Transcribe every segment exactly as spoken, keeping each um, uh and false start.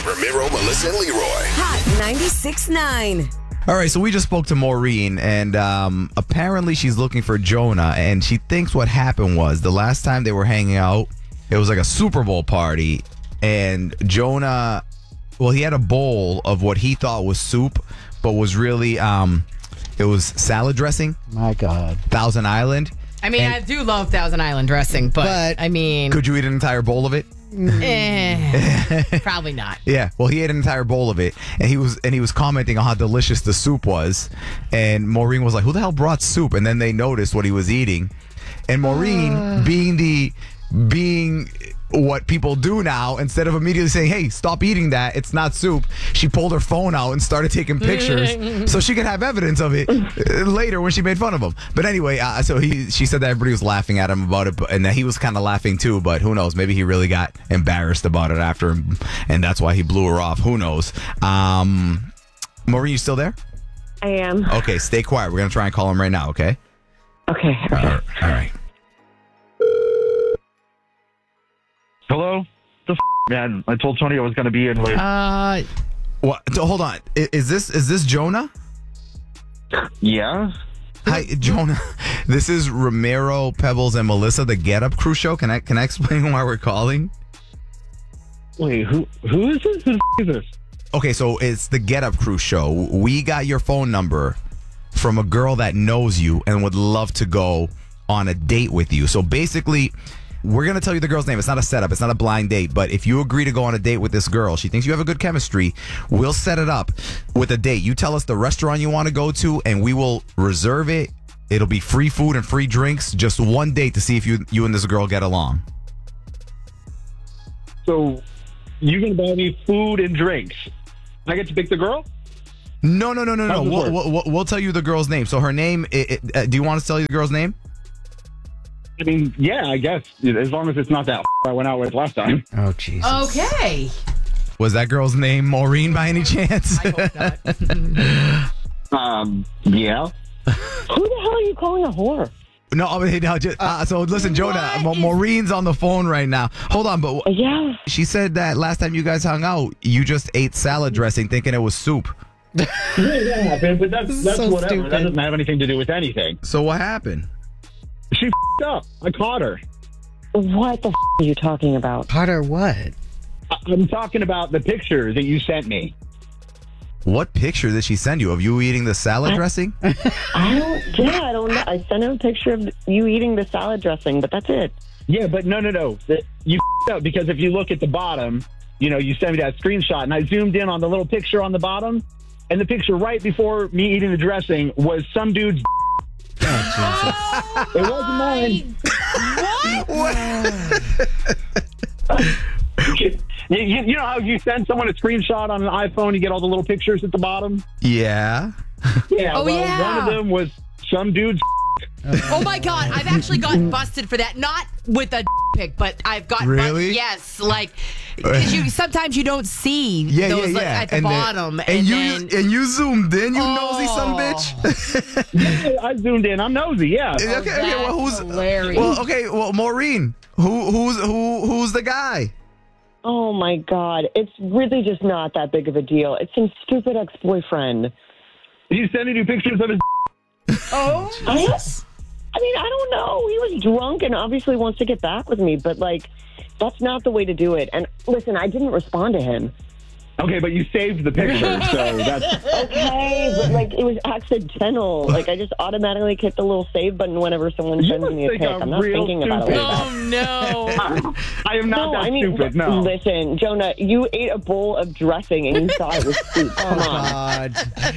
with Ramiro, Melissa, and Leroy. Hot ninety-six point nine. All right, so we just spoke to Maureen, and um, apparently she's looking for Jonah, and she thinks what happened was the last time they were hanging out, it was like a Super Bowl party, and Jonah, well, he had a bowl of what he thought was soup, but was really, um, it was salad dressing. My God. Thousand Island. I mean, And- I do love Thousand Island dressing, but, But- I mean, Could you eat an entire bowl of it? eh, probably not. Yeah, well, he ate an entire bowl of it, and he was and he was commenting on how delicious the soup was, and Maureen was like, "Who the hell brought soup?" And then they noticed what he was eating, and Maureen, uh. being the being what people do now, instead of immediately saying, "Hey, stop eating that, it's not soup," she pulled her phone out and started taking pictures so she could have evidence of it later when she made fun of him. But anyway, uh, so he she said that everybody was laughing at him about it, and that he was kind of laughing too. But who knows? Maybe he really got embarrassed about it after, and that's why he blew her off. Who knows? Um, Maureen, you still there? I am. Okay, stay quiet. We're gonna try and call him right now. Okay. Okay. All right. All right. Hello? The f- man, I told Tony I was going to be in late. Uh, What? So, hold on. I- Is this is this Jonah? Yeah? Hi, Jonah. This is Ramiro, Pebbles, and Melissa, the Get Up Crew show. Can I can I explain why we're calling? Wait, who who is this? Who the f- is this? Okay, so it's the Get Up Crew show. We got your phone number from a girl that knows you and would love to go on a date with you. So basically, we're going to tell you the girl's name. It's not a setup. It's not a blind date. But if you agree to go on a date with this girl, she thinks you have a good chemistry, we'll set it up with a date. You tell us the restaurant you want to go to, and we will reserve it. It'll be free food and free drinks. Just one date to see if you you and this girl get along. So, you're going to buy me food and drinks. I get to pick the girl? No, no, no, no, How no. does We'll, this work? we'll, we'll tell you the girl's name. So her name, it, it, uh, do you want us to tell you the girl's name? I mean, yeah, I guess. As long as it's not that f- I went out with last time. Oh, Jesus. okay. Was that girl's name Maureen by any chance? I hope not. Um, yeah. Who the hell are you calling a whore? No, I mean, no, just, uh, so listen, Jonah, Ma- Maureen's on the phone right now. Hold on, but Yeah. she said that last time you guys hung out, you just ate salad dressing thinking it was soup. Yeah, yeah, but, but that's, that's So whatever. stupid. That doesn't have anything to do with anything. So what happened? She f***ed up. I caught her. What the f- are you talking about? Potter, what? I- I'm talking about the picture that you sent me. What picture did she send you of you eating the salad dressing? I don't. Yeah, I don't know. I sent him a picture of you eating the salad dressing, but that's it. Yeah, but no, no, no. That- You f***ed up because if you look at the bottom, you know, you sent me that screenshot, and I zoomed in on the little picture on the bottom, and the picture right before me eating the dressing was some dude's. Oh, It wasn't mine. you, you, you know how you send someone a screenshot on an iPhone, you get all the little pictures at the bottom? Yeah. Yeah, Oh, well, yeah. one of them was some dude's. Oh my God, I've actually gotten busted for that. Not with a pic, but I've gotten Really? busted. Yes, like because you sometimes you don't see Yeah, those yeah, like, yeah. at the and bottom, then, and, and, you then and you zoomed in, you Oh. nosy son of a bitch. Yeah, I zoomed in. I'm nosy, yeah. okay, okay, well, who's that's hilarious. well, okay, well, Maureen, who who's who who's the guy? Oh my God, it's really just not that big of a deal. It's some stupid ex-boyfriend. He's sending you pictures of his. oh, I, I mean, I don't know. He was drunk and obviously wants to get back with me, but like, that's not the way to do it. And listen, I didn't respond to him. Okay, but you saved the picture, so that's. Okay, but like it was accidental. Like I just automatically hit the little save button whenever someone You sends must me a think pic. I'm I'm not real thinking about it stupid. like that. oh no. I am not No, that I mean, stupid, no. listen, Jonah, you ate a bowl of dressing and you thought it was soup. Come on. God.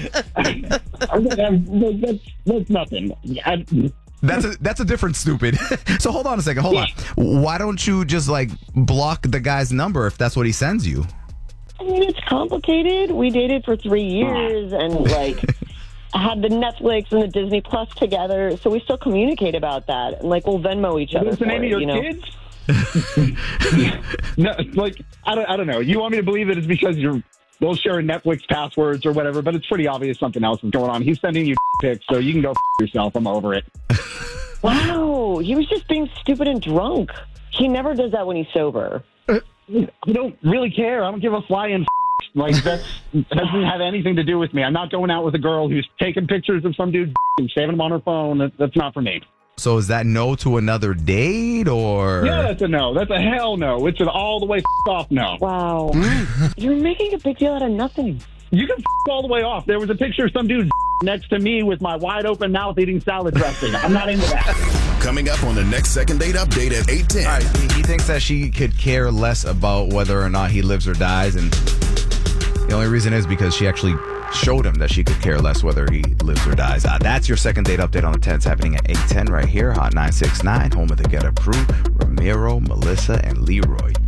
that's, that's, that's nothing. I, That's a that's a different stupid. So hold on a second. Hold on. Why don't you just like block the guy's number if that's what he sends you? I mean, it's complicated. We dated for three years and like had the Netflix and the Disney Plus together, so we still communicate about that. And like we'll Venmo each other. What's the for name it, of your you know? kids? No, like I don't, I don't know. You want me to believe that it's because you're they'll share Netflix passwords or whatever, but it's pretty obvious something else is going on. He's sending you pics, so you can go f- yourself. I'm over it. Wow, he was just being stupid and drunk. He never does that when he's sober. I don't really care. I don't give a flying f- like that doesn't have anything to do with me. I'm not going out with a girl who's taking pictures of some dude and saving them on her phone. That, that's not for me. So is that no to another date, or? Yeah, that's a no. That's a hell no. It's an all the way f- off no. Wow. You're making a big deal out of nothing. You can f- all the way off. There was a picture of some dude next to me with my wide open mouth eating salad dressing. I'm not into that. Coming up on the next second date update at eight ten. All right, he, he thinks that she could care less about whether or not he lives or dies, and the only reason is because she actually showed him that she could care less whether he lives or dies. Uh, that's your second date update on the tenth, happening at eight ten right here, Hot nine six nine, home of the Get Up crew, Ramiro, Melissa, and Leroy.